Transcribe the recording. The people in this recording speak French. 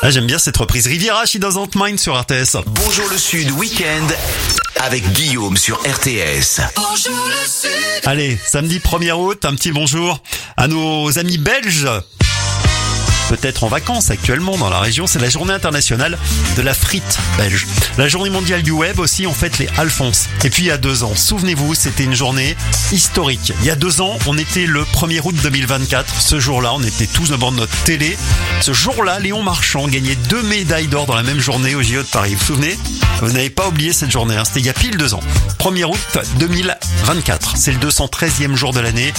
Ah, j'aime bien cette reprise. Riviera, She Doesn't Mind sur RTS. Bonjour le Sud, week-end avec Guillaume sur RTS. Bonjour le Sud. Allez, samedi 1er août, un petit bonjour à nos amis belges. Peut-être en vacances actuellement dans la région, c'est la journée internationale de la frite belge. La journée mondiale du web aussi, on fête les Alphonse. Et puis il y a 2 ans, souvenez-vous, c'était une journée historique. Il y a 2 ans, on était le 1er août 2024. Ce jour-là, on était tous devant notre télé. Ce jour-là, Léon Marchand gagnait 2 médailles d'or dans la même journée au JO de Paris. Vous vous souvenez ? Vous n'avez pas oublié cette journée, hein. C'était il y a pile 2 ans. 1er août 2024. C'est le 213e jour de l'année.